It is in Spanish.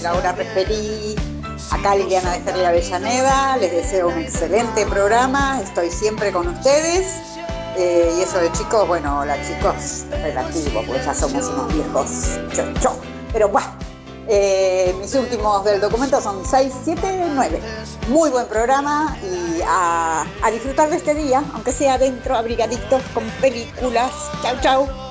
Laura Referí, acá Liliana de Ferri Avellaneda, les deseo un excelente programa, estoy siempre con ustedes. Y eso de chicos, bueno, hola chicos, relativo, porque ya somos unos viejos chocho. Pero bueno, mis últimos del documento son 6, 7, 9. Muy buen programa y a disfrutar de este día, aunque sea adentro, abrigaditos, con películas. Chau, chau.